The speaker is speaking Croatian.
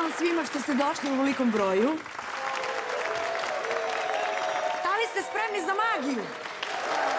vam svima što ste došli u velikom broju. Da li ste spremni za magiju?